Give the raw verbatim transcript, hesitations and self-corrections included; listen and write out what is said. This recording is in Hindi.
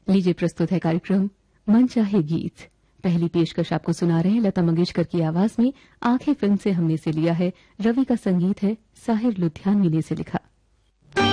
लीजिए प्रस्तुत है कार्यक्रम मन चाहे गीत। पहली पेशकश आपको सुना रहे हैं लता मंगेशकर की आवाज में। आंखें फिल्म से हमने से लिया है। रवि का संगीत है, साहिर लुधियानवी ने से लिखा।